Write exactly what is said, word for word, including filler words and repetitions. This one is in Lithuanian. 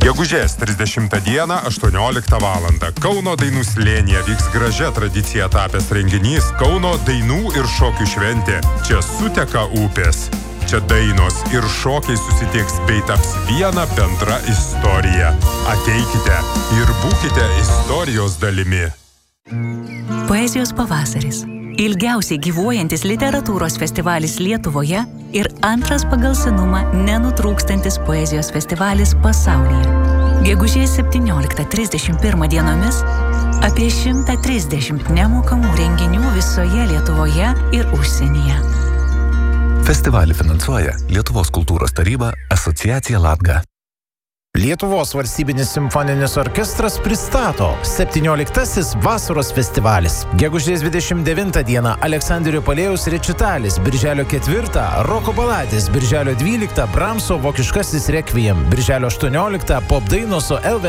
Gegužės trisdešimtą dieną aštuonioliktą valandą Kauno dainų slėnyje vyks gražia tradicija tapęs renginys Kauno dainų ir šokių šventė. Čia suteka upės. Čia dainos ir šokiai susitiks bei taps viena bendra istorija. Ateikite ir būkite istorijos dalimi. Poezijos pavasaris. Ilgiausiai gyvuojantis literatūros festivalis Lietuvoje ir antras pagal senumą nenutrūkstantis poezijos festivalis pasaulyje. Gegužės septynioliktą trisdešimt pirmą dienomis apie šimtą trisdešimt nemokamų renginių visoje Lietuvoje ir užsienyje. Festivalį finansuoja Lietuvos kultūros taryba, asociacija Latga. Lietuvos valstybinis simfoninis orkestras pristato septynioliktasis vasaros festivalis. Gegužės dvidešimt devintą dieną Aleksandrio Palėjaus rečitalis, birželio ketvirtą roko baladės, birželio dvyliktą Bramso vokiškasis rekviem, birželio aštuonioliktą popdainos su Elvis